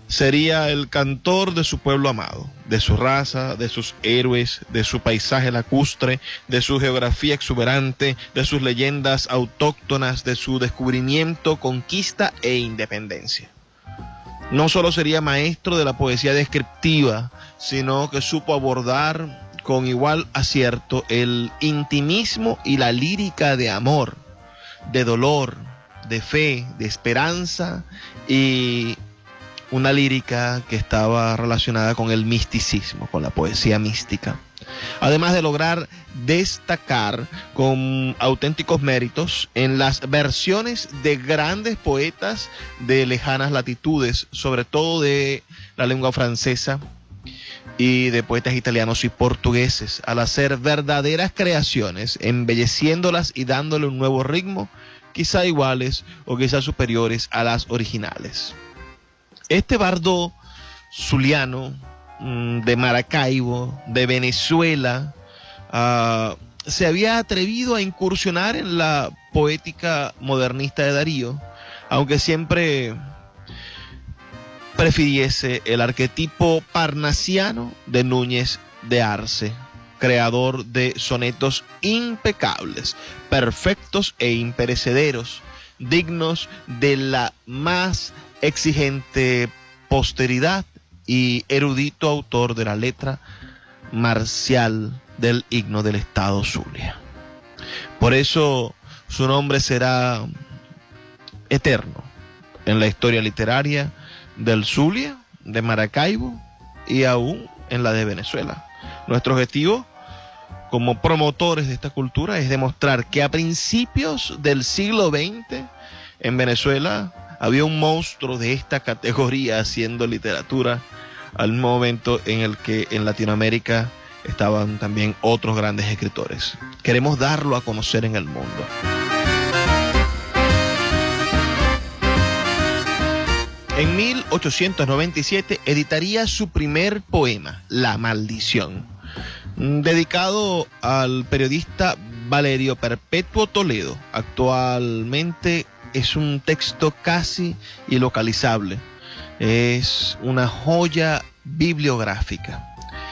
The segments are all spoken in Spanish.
Sería el cantor de su pueblo amado, de su raza, de sus héroes, de su paisaje lacustre, de su geografía exuberante, de sus leyendas autóctonas, de su descubrimiento, conquista e independencia. No solo sería maestro de la poesía descriptiva, sino que supo abordar con igual acierto el intimismo y la lírica de amor, de dolor, de fe, de esperanza y una lírica que estaba relacionada con el misticismo, con la poesía mística. Además de lograr destacar con auténticos méritos en las versiones de grandes poetas de lejanas latitudes, sobre todo de la lengua francesa y de poetas italianos y portugueses, al hacer verdaderas creaciones, embelleciéndolas y dándole un nuevo ritmo, quizá iguales o quizá superiores a las originales. Este bardo zuliano de Maracaibo, de Venezuela, se había atrevido a incursionar en la poética modernista de Darío, aunque siempre prefiriese el arquetipo parnasiano de Núñez de Arce, creador de sonetos impecables, perfectos e imperecederos, dignos de la más exigente posteridad y erudito autor de la letra marcial del himno del estado Zulia. Por eso su nombre será eterno en la historia literaria del Zulia, de Maracaibo y aún en la de Venezuela. Nuestro objetivo como promotores de esta cultura es demostrar que a principios del siglo XX en Venezuela había un monstruo de esta categoría haciendo literatura al momento en el que en Latinoamérica estaban también otros grandes escritores. Queremos darlo a conocer en el mundo. En 1897 editaría su primer poema, La Maldición, dedicado al periodista Valerio Perpetuo Toledo. Actualmente es un texto casi ilocalizable, es una joya bibliográfica.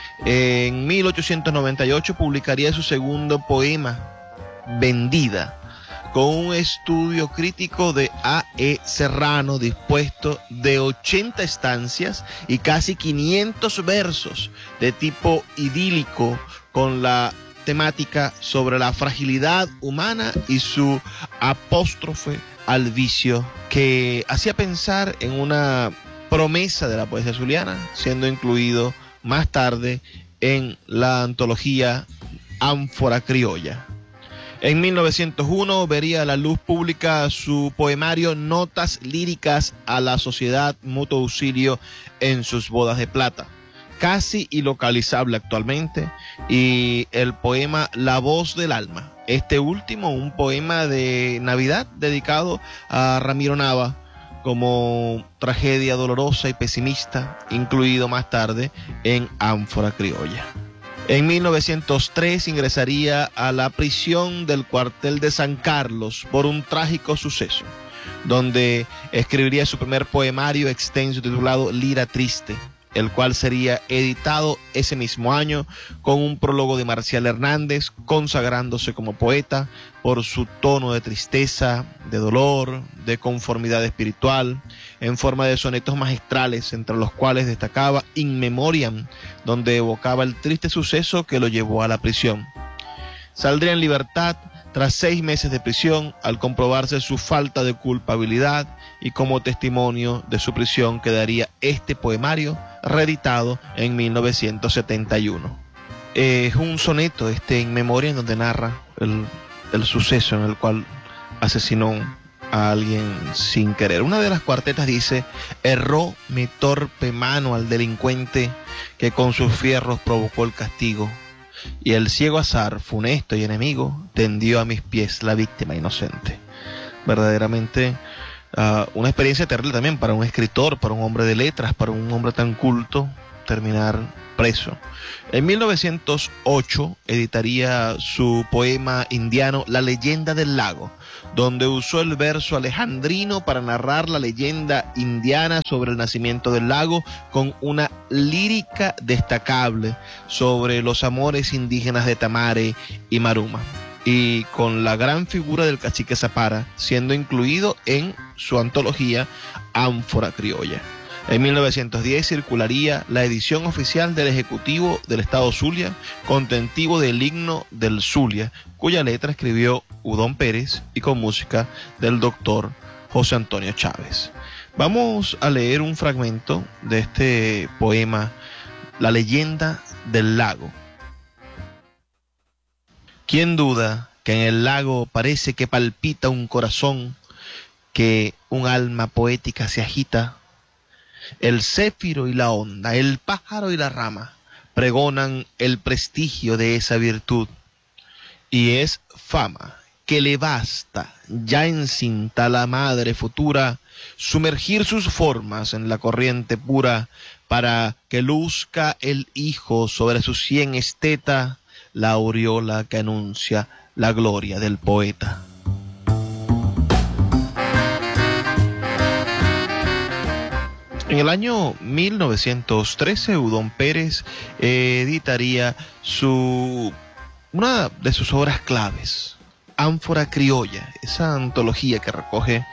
En 1898 publicaría su segundo poema, Vendida, con un estudio crítico de A.E. Serrano dispuesto de 80 estancias y casi 500 versos de tipo idílico, con la temática sobre la fragilidad humana y su apóstrofe al vicio, que hacía pensar en una promesa de la poesía zuliana, siendo incluido más tarde en la antología Ánfora Criolla. En 1901 vería a la luz pública su poemario Notas líricas a la Sociedad Mutuo Auxilio en sus bodas de plata, casi ilocalizable actualmente, y el poema La Voz del Alma, este último un poema de Navidad dedicado a Ramiro Nava como tragedia dolorosa y pesimista, incluido más tarde en Ánfora Criolla. En 1903 ingresaría a la prisión del cuartel de San Carlos por un trágico suceso, donde escribiría su primer poemario extenso titulado Lira Triste, el cual sería editado ese mismo año con un prólogo de Marcial Hernández, consagrándose como poeta por su tono de tristeza, de dolor, de conformidad espiritual, en forma de sonetos magistrales, entre los cuales destacaba In Memoriam, donde evocaba el triste suceso que lo llevó a la prisión. Saldría en libertad tras 6 meses de prisión, al comprobarse su falta de culpabilidad, y como testimonio de su prisión quedaría este poemario, reeditado en 1971. Es un soneto, In Memoriam, donde narra el suceso en el cual asesinó a alguien sin querer. Una de las cuartetas dice: erró mi torpe mano al delincuente que con sus fierros provocó el castigo, y el ciego azar, funesto y enemigo, tendió a mis pies la víctima inocente. Verdaderamente una experiencia terrible también para un escritor, para un hombre de letras, para un hombre tan culto, terminar preso. En 1908 editaría su poema indiano La leyenda del lago, donde usó el verso alejandrino para narrar la leyenda indiana sobre el nacimiento del lago, con una lírica destacable sobre los amores indígenas de Tamare y Maruma, y con la gran figura del cacique Zapara, siendo incluido en su antología Ánfora Criolla. En 1910 circularía la edición oficial del Ejecutivo del Estado Zulia, contentivo del himno del Zulia, cuya letra escribió Udón Pérez y con música del doctor José Antonio Chávez. Vamos a leer un fragmento de este poema, La leyenda del lago. ¿Quién duda que en el lago parece que palpita un corazón, que un alma poética se agita? El céfiro y la onda, el pájaro y la rama pregonan el prestigio de esa virtud, y es fama que le basta, ya encinta la madre futura, sumergir sus formas en la corriente pura, para que luzca el hijo sobre su sien esteta la aureola que anuncia la gloria del poeta. En el año 1913, Udón Pérez editaría una de sus obras claves, Ánfora Criolla, esa antología que recoge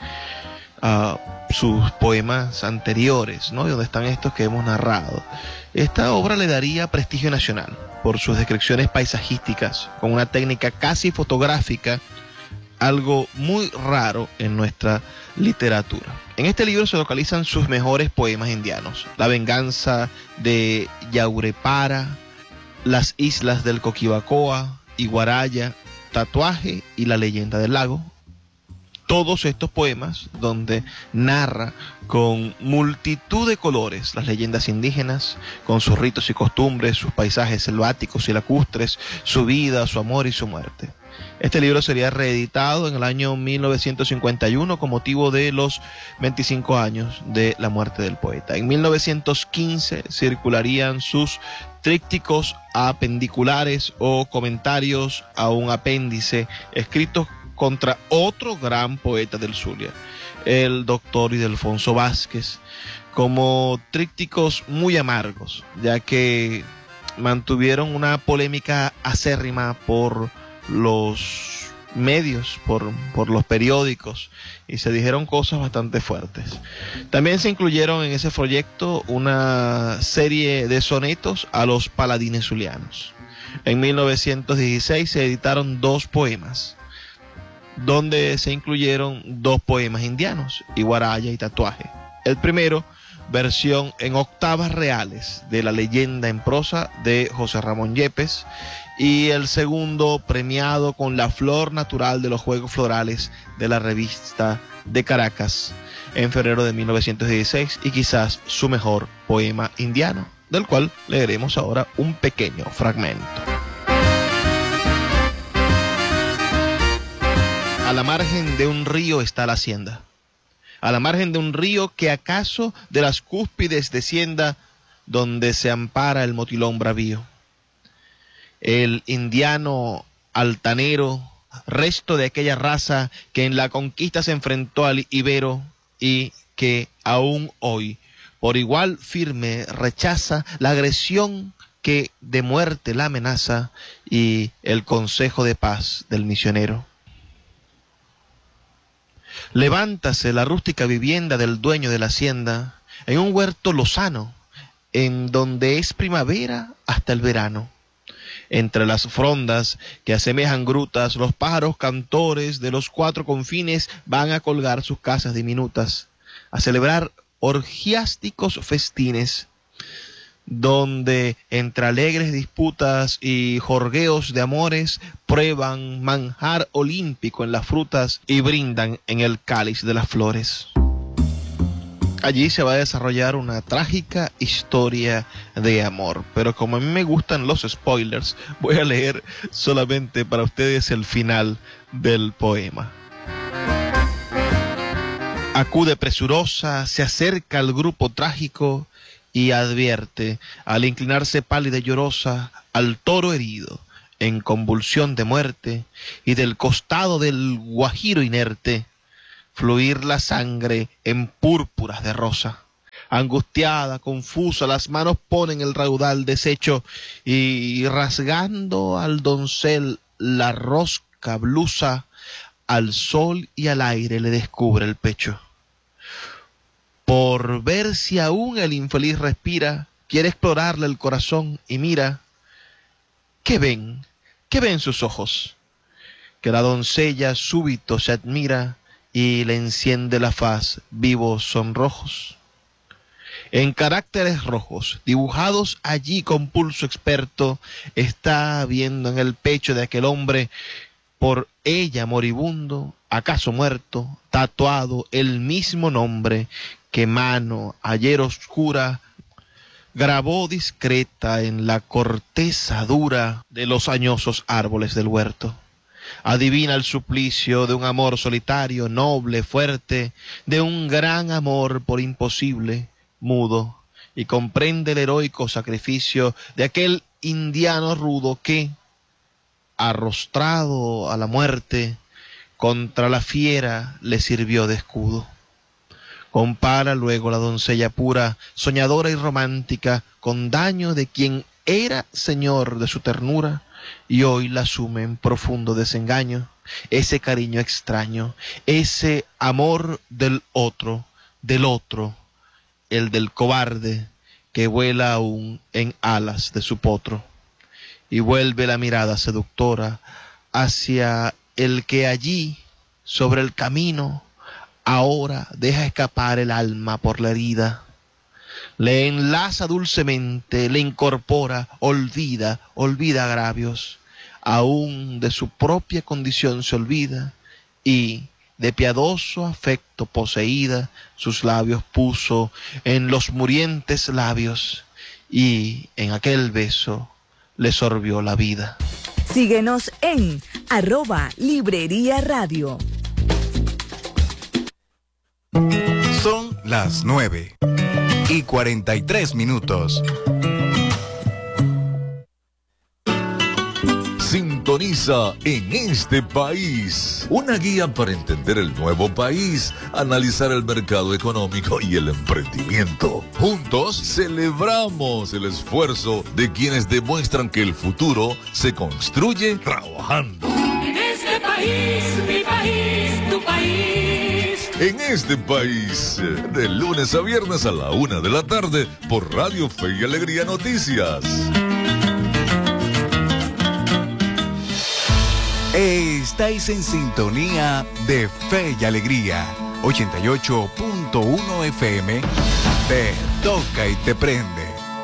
sus poemas anteriores, ¿no? Y donde están estos que hemos narrado. Esta obra le daría prestigio nacional por sus descripciones paisajísticas, con una técnica casi fotográfica, algo muy raro en nuestra literatura. En este libro se localizan sus mejores poemas indianos: La venganza de Yaurepara, Las islas del Coquibacoa, Iguaraya, Tatuaje y La leyenda del lago. Todos estos poemas donde narra con multitud de colores las leyendas indígenas, con sus ritos y costumbres, sus paisajes selváticos y lacustres, su vida, su amor y su muerte. Este libro sería reeditado en el año 1951 con motivo de los 25 años de la muerte del poeta. En 1915 circularían sus trípticos apendiculares o comentarios a un apéndice, escritos contra otro gran poeta del Zulia, el doctor Ildefonso Vázquez, como trípticos muy amargos, ya que mantuvieron una polémica acérrima por los medios, por los periódicos, y se dijeron cosas bastante fuertes. También se incluyeron en ese proyecto una serie de sonetos a los paladines zulianos. En 1916 se editaron 2 poemas, donde se incluyeron 2 poemas indianos, Iguaraya y Tatuaje. El primero, versión en octavas reales de La leyenda en prosa de José Ramón Yepes, y el segundo, premiado con la flor natural de los Juegos Florales de la revista de Caracas en febrero de 1916, y quizás su mejor poema indiano, del cual leeremos ahora un pequeño fragmento. A la margen de un río está la hacienda, a la margen de un río que acaso de las cúspides descienda, donde se ampara el motilón bravío. El indiano altanero, resto de aquella raza que en la conquista se enfrentó al ibero y que aún hoy por igual firme rechaza la agresión que de muerte la amenaza y el consejo de paz del misionero. Levántase la rústica vivienda del dueño de la hacienda en un huerto lozano, en donde es primavera hasta el verano. Entre las frondas que asemejan grutas, los pájaros cantores de los 4 confines van a colgar sus casas diminutas, a celebrar orgiásticos festines, donde entre alegres disputas y jorgueos de amores prueban manjar olímpico en las frutas y brindan en el cáliz de las flores. Allí se va a desarrollar una trágica historia de amor, pero como a mí me gustan los spoilers, voy a leer solamente para ustedes el final del poema. Acude presurosa, se acerca al grupo trágico y advierte, al inclinarse pálida y llorosa, al toro herido, en convulsión de muerte, y del costado del guajiro inerte, fluir la sangre en púrpuras de rosa. Angustiada, confusa, las manos ponen el raudal deshecho, y rasgando al doncel la rosca blusa, al sol y al aire le descubre el pecho. Por ver si aún el infeliz respira, quiere explorarle el corazón y mira. ¿Qué ven? ¿Qué ven sus ojos? Que la doncella súbito se admira y le enciende la faz vivos sonrojos. En caracteres rojos, dibujados allí con pulso experto, está viendo en el pecho de aquel hombre, por ella moribundo, acaso muerto, tatuado el mismo nombre que mano ayer oscura grabó discreta en la corteza dura de los añosos árboles del huerto. Adivina el suplicio de un amor solitario, noble, fuerte, de un gran amor por imposible, mudo, y comprende el heroico sacrificio de aquel indiano rudo que, arrostrado a la muerte, contra la fiera le sirvió de escudo. Compara luego la doncella pura, soñadora y romántica, con daño de quien era señor de su ternura, y hoy la asume en profundo desengaño, ese cariño extraño, ese amor del otro, el del cobarde, que vuela aún en alas de su potro, y vuelve la mirada seductora hacia el que allí, sobre el camino, ahora deja escapar el alma por la herida. Le enlaza dulcemente, le incorpora, olvida agravios, aún de su propia condición se olvida, y de piadoso afecto poseída, sus labios puso en los murientes labios, y en aquel beso le sorbió la vida. Síguenos en @Librería Radio. Son las 9:43. Sintoniza En Este País, una guía para entender el nuevo país, analizar el mercado económico y el emprendimiento. Juntos celebramos el esfuerzo de quienes demuestran que el futuro se construye trabajando. En este país, mi país, tu país. En Este País, de lunes a viernes a la 1 de la tarde por Radio Fe y Alegría Noticias. Estáis en sintonía de Fe y Alegría, 88.1 FM, te toca y te prende.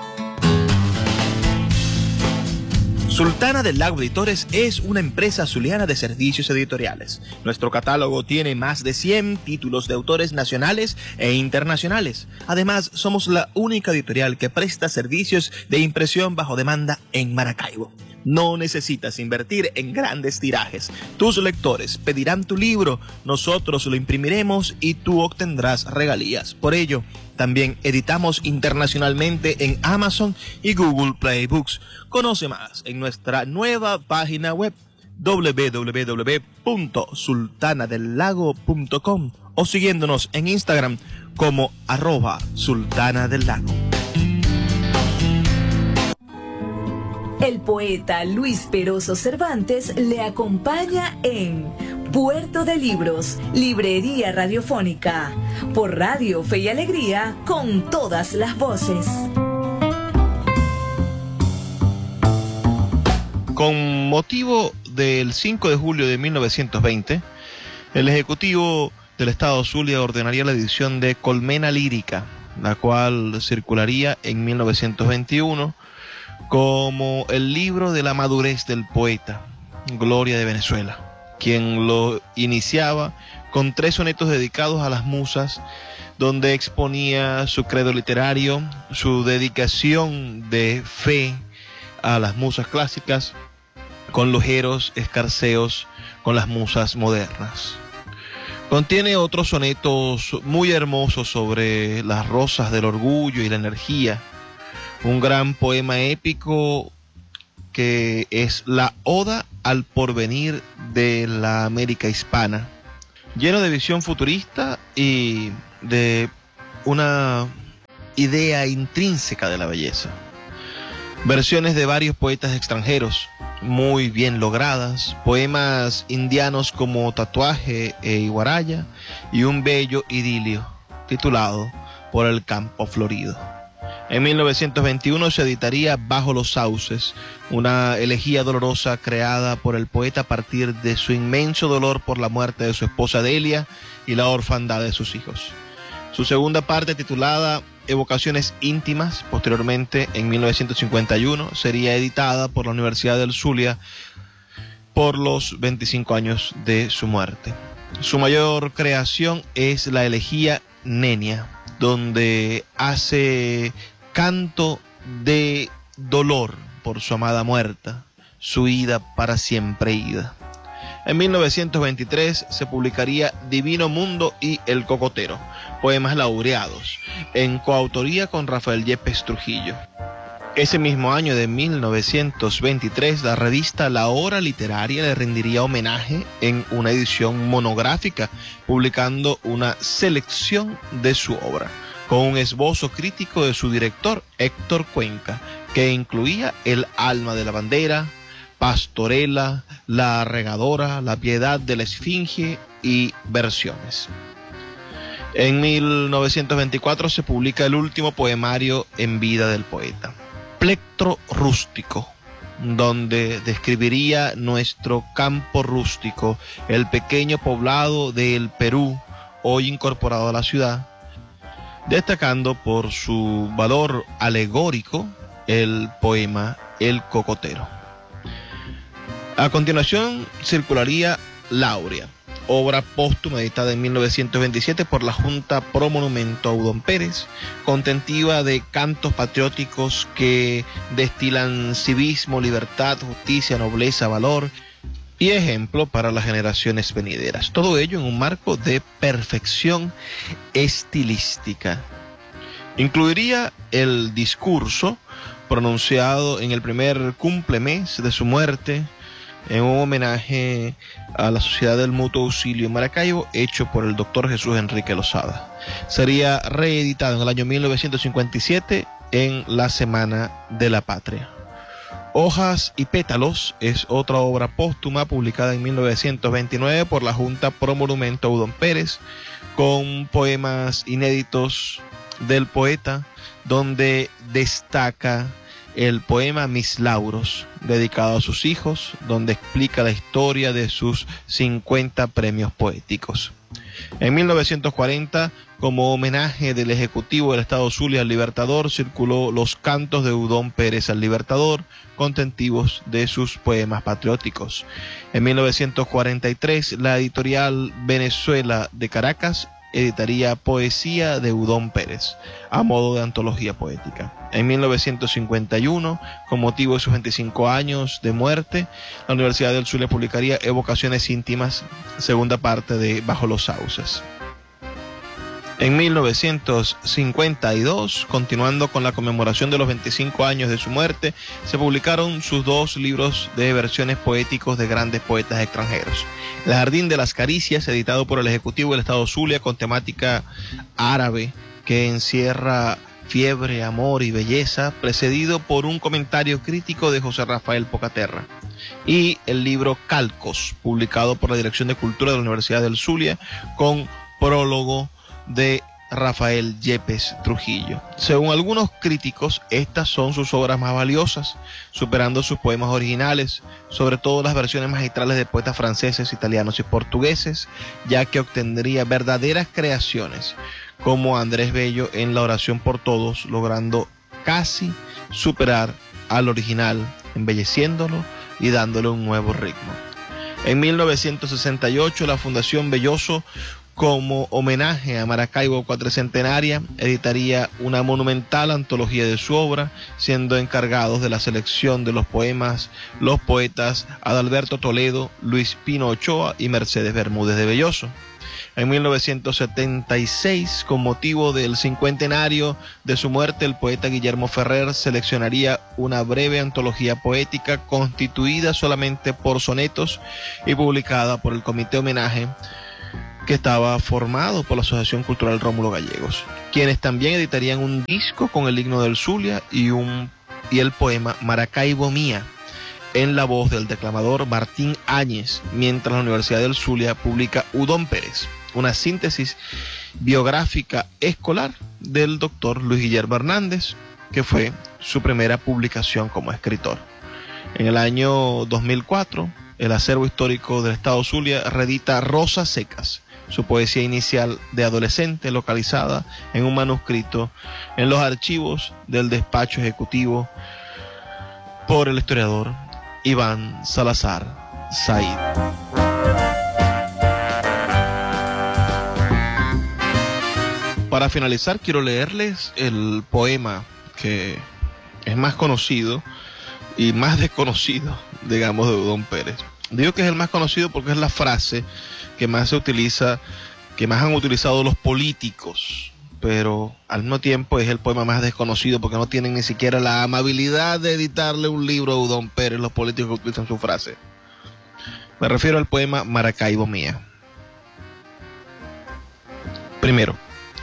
Sultana del Lago Editores es una empresa zuliana de servicios editoriales. Nuestro catálogo tiene más de 100 títulos de autores nacionales e internacionales. Además, somos la única editorial que presta servicios de impresión bajo demanda en Maracaibo. No necesitas invertir en grandes tirajes. Tus lectores pedirán tu libro, nosotros lo imprimiremos y tú obtendrás regalías. Por ello, también editamos internacionalmente en Amazon y Google Play Books. Conoce más en nuestra nueva página web www.sultanadelago.com o siguiéndonos en Instagram como @sultanadelago. El poeta Luis Peroso Cervantes le acompaña en Puerto de Libros, Librería Radiofónica, por Radio Fe y Alegría, con todas las voces. Con motivo del 5 de julio de 1920, el Ejecutivo del Estado Zulia ordenaría la edición de Colmena Lírica, la cual circularía en 1921 como el libro de la madurez del poeta, Gloria de Venezuela, quien lo iniciaba con 3 sonetos dedicados a las musas, donde exponía su credo literario, su dedicación de fe a las musas clásicas, con ligeros escarceos con las musas modernas. Contiene otros sonetos muy hermosos sobre las rosas del orgullo y la energía. Un gran poema épico que es la Oda al porvenir de la América hispana, lleno de visión futurista y de una idea intrínseca de la belleza. Versiones de varios poetas extranjeros muy bien logradas, poemas indianos como Tatuaje e Iguaraya y un bello idilio titulado Por el campo florido. En 1921 se editaría Bajo los sauces, una elegía dolorosa creada por el poeta a partir de su inmenso dolor por la muerte de su esposa Delia y la orfandad de sus hijos. Su segunda parte, titulada Evocaciones íntimas, posteriormente en 1951 sería editada por la Universidad del Zulia por los 25 años de su muerte. Su mayor creación es la elegía Nenia, donde hace canto de dolor por su amada muerta, su ida para siempre ida. En 1923 se publicaría Divino Mundo y El Cocotero, poemas laureados, en coautoría con Rafael Yepes Trujillo. Ese mismo año de 1923, la revista La Hora Literaria le rendiría homenaje en una edición monográfica, publicando una selección de su obra, con un esbozo crítico de su director, Héctor Cuenca, que incluía El alma de la bandera, Pastorela, La regadora, La piedad de la esfinge y versiones. En 1924 se publica el último poemario en vida del poeta, Plectro rústico, donde describiría nuestro campo rústico, el pequeño poblado del Perú, hoy incorporado a la ciudad, destacando por su valor alegórico el poema El Cocotero. A continuación circularía Laurea, obra póstuma editada en 1927 por la Junta Pro Monumento a Udón Pérez, contentiva de cantos patrióticos que destilan civismo, libertad, justicia, nobleza, valor y ejemplo para las generaciones venideras. Todo ello en un marco de perfección estilística. Incluiría el discurso pronunciado en el primer cumplemes de su muerte, en un homenaje a la Sociedad del Mutuo Auxilio en Maracaibo, hecho por el doctor Jesús Enrique Lozada. Sería reeditado en el año 1957 en La Semana de la Patria. Hojas y pétalos es otra obra póstuma publicada en 1929 por la Junta Pro Monumento a Udón Pérez, con poemas inéditos del poeta, donde destaca el poema Mis Lauros, dedicado a sus hijos, donde explica la historia de sus 50 premios poéticos. En 1940, como homenaje del Ejecutivo del Estado Zulia al Libertador, circuló Los cantos de Udón Pérez al Libertador, contentivos de sus poemas patrióticos. En 1943, la editorial Venezuela de Caracas editaría Poesía de Udón Pérez, a modo de antología poética. En 1951, con motivo de sus 25 años de muerte, la Universidad del Zulia publicaría Evocaciones íntimas, segunda parte de Bajo los sauces. En 1952, continuando con la conmemoración de los 25 años de su muerte, se publicaron sus dos libros de versiones poéticos de grandes poetas extranjeros. El Jardín de las Caricias, editado por el Ejecutivo del Estado Zulia, con temática árabe, que encierra fiebre, amor y belleza, precedido por un comentario crítico de José Rafael Pocaterra. Y el libro Calcos, publicado por la Dirección de Cultura de la Universidad del Zulia, con prólogo de Rafael Yepes Trujillo. Según algunos críticos, estas son sus obras más valiosas, superando sus poemas originales, sobre todo las versiones magistrales de poetas franceses, italianos y portugueses, ya que obtendría verdaderas creaciones, como Andrés Bello en La oración por todos, logrando casi superar al original, embelleciéndolo y dándole un nuevo ritmo. En 1968, la Fundación Belloso, como homenaje a Maracaibo cuatricentenaria, editaría una monumental antología de su obra, siendo encargados de la selección de los poemas los poetas Adalberto Toledo, Luis Pino Ochoa y Mercedes Bermúdez de Belloso. En 1976, con motivo del cincuentenario de su muerte, el poeta Guillermo Ferrer seleccionaría una breve antología poética constituida solamente por sonetos y publicada por el Comité Homenaje, que estaba formado por la Asociación Cultural Rómulo Gallegos, quienes también editarían un disco con el himno del Zulia y el poema Maracaibo Mía, en la voz del declamador Martín Áñez, mientras la Universidad del Zulia publica Udón Pérez, una síntesis biográfica escolar del doctor Luis Guillermo Hernández, que fue su primera publicación como escritor. En el año 2004, el acervo histórico del Estado Zulia reedita Rosas Secas, su poesía inicial de adolescente, localizada en un manuscrito en los archivos del despacho ejecutivo por el historiador Iván Salazar Said. Para finalizar, quiero leerles el poema que es más conocido y más desconocido, digamos, de Udón Pérez. Digo que es el más conocido porque es la frase que más se utiliza, que más han utilizado los políticos, pero al mismo tiempo es el poema más desconocido porque no tienen ni siquiera la amabilidad de editarle un libro a Udón Pérez, los políticos que utilizan su frase. Me refiero al poema Maracaibo Mía. Primero,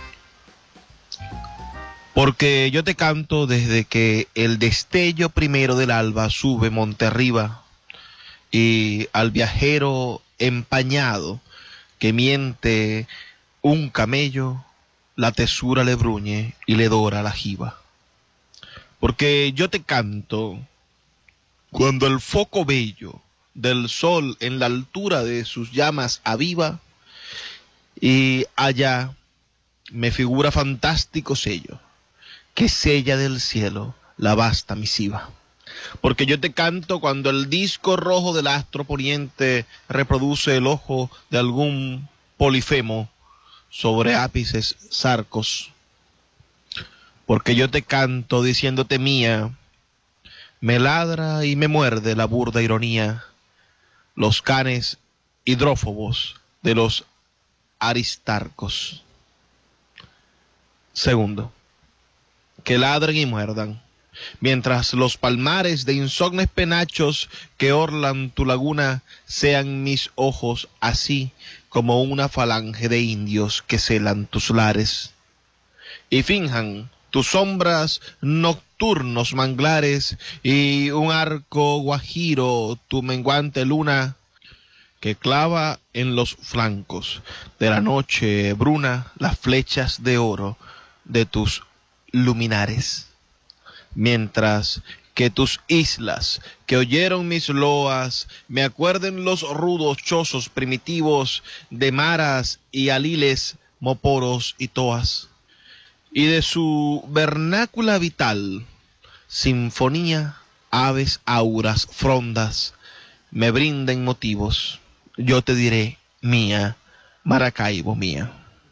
porque yo te canto desde que el destello primero del alba sube monte arriba, y al viajero empañado que miente un camello, la tesura le bruñe y le dora la jiba. Porque yo te canto cuando el foco bello del sol en la altura de sus llamas aviva, y allá me figura fantástico sello que sella del cielo la vasta misiva. Porque yo te canto cuando el disco rojo del astro poniente reproduce el ojo de algún polifemo sobre ápices zarcos. Porque yo te canto diciéndote mía, me ladra y me muerde la burda ironía, los canes hidrófobos de los aristarcos. Segundo, que ladren y muerdan, mientras los palmares de insomnes penachos que orlan tu laguna sean mis ojos, así como una falange de indios que celan tus lares, y finjan tus sombras nocturnos manglares y un arco guajiro tu menguante luna, que clava en los flancos de la noche bruna las flechas de oro de tus luminares. Mientras que tus islas, que oyeron mis loas, me acuerden los rudos chozos primitivos de maras y aliles, moporos y toas, y de su vernácula vital, sinfonía, aves auras, frondas, me brinden motivos, yo te diré, mía, Maracaibo mía.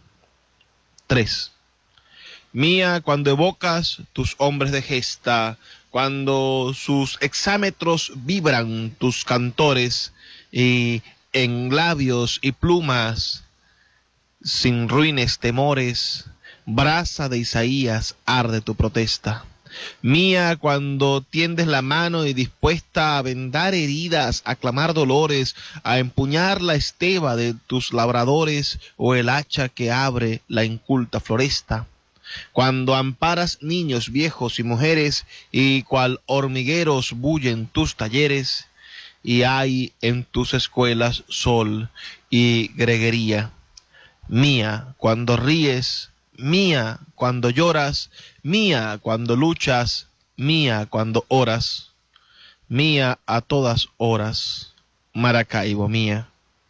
3. Mía, cuando evocas tus hombres de gesta, cuando sus hexámetros vibran tus cantores, y en labios y plumas, sin ruines temores, brasa de Isaías arde tu protesta. Mía, cuando tiendes la mano y dispuesta a vendar heridas, a clamar dolores, a empuñar la esteva de tus labradores o el hacha que abre la inculta floresta. Cuando amparas niños, viejos y mujeres, y cual hormigueros bullen tus talleres, y hay en tus escuelas sol y greguería. Mía, cuando ríes, mía, cuando lloras, mía, cuando luchas, mía, cuando oras, mía a todas horas, Maracaibo mía.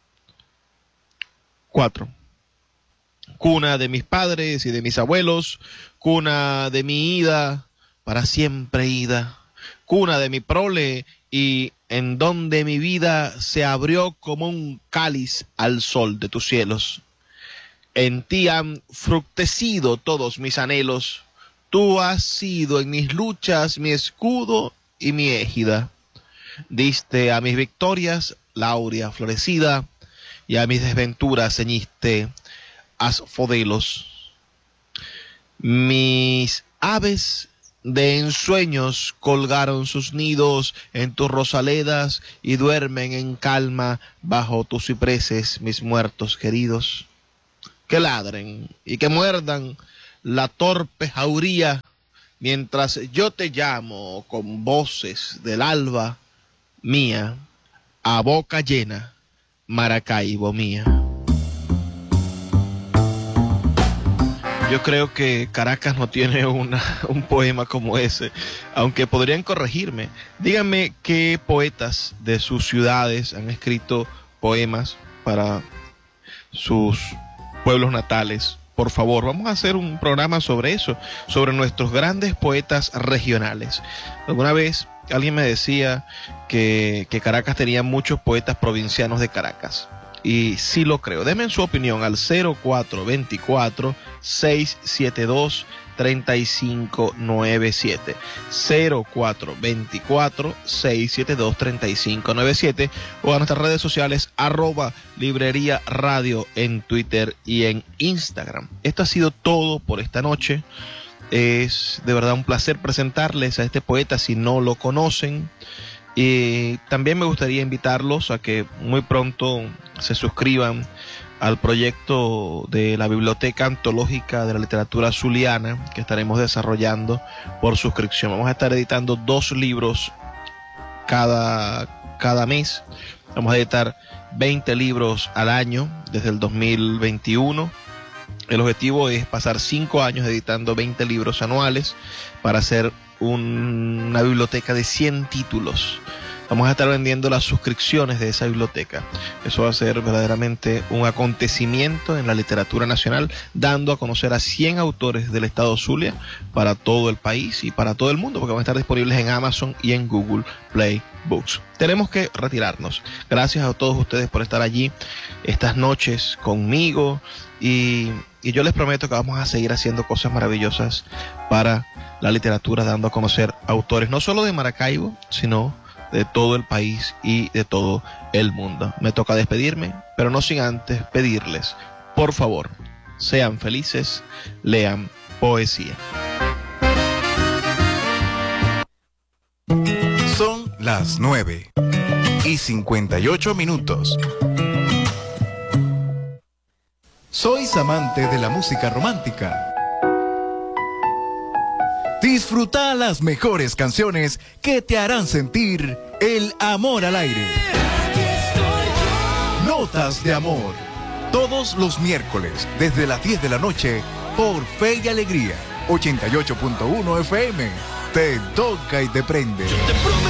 4. Cuna de mis padres y de mis abuelos, cuna de mi ida, para siempre ida, cuna de mi prole, y en donde mi vida se abrió como un cáliz al sol de tus cielos. En ti han fructecido todos mis anhelos, tú has sido en mis luchas mi escudo y mi égida. Diste a mis victorias la áurea florecida, y a mis desventuras ceñiste asfodelos. Mis aves de ensueños colgaron sus nidos en tus rosaledas y duermen en calma bajo tus cipreses, mis muertos queridos. Que ladren y que muerdan la torpe jauría, mientras yo te llamo con voces del alba mía, a boca llena, Maracaibo mía. Yo creo que Caracas no tiene un poema como ese, aunque podrían corregirme. Díganme qué poetas de sus ciudades han escrito poemas para sus pueblos natales. Por favor, vamos a hacer un programa sobre eso, sobre nuestros grandes poetas regionales. Alguna vez alguien me decía que Caracas tenía muchos poetas provincianos de Caracas. Y sí lo creo. Denme su opinión al 0424-672-3597. 0424-672-3597 o a nuestras redes sociales @Librería Radio en Twitter y en Instagram. Esto ha sido todo por esta noche. Es de verdad un placer presentarles a este poeta si no lo conocen. Y también me gustaría invitarlos a que muy pronto se suscriban al proyecto de la Biblioteca Antológica de la Literatura Zuliana que estaremos desarrollando por suscripción. Vamos a estar editando 2 libros cada mes. Vamos a editar 20 libros al año desde el 2021. El objetivo es pasar 5 años editando 20 libros anuales para hacer una biblioteca de 100 títulos. Vamos a estar vendiendo las suscripciones de esa biblioteca. Eso va a ser verdaderamente un acontecimiento en la literatura nacional, dando a conocer a 100 autores del estado Zulia para todo el país y para todo el mundo, porque van a estar disponibles en Amazon y en Google Play Books. Tenemos que retirarnos. Gracias a todos ustedes por estar allí estas noches conmigo y yo les prometo que vamos a seguir haciendo cosas maravillosas para la literatura, dando a conocer autores no solo de Maracaibo, sino de todo el país y de todo el mundo. Me toca despedirme, pero no sin antes pedirles, por favor, sean felices, lean poesía. Son las 9:58. ¿Sois amante de la música romántica? Disfruta las mejores canciones que te harán sentir el amor al aire. Notas de amor. Todos los miércoles, desde las 10 de la noche, por Fe y Alegría, 88.1 FM. Te toca y te prende.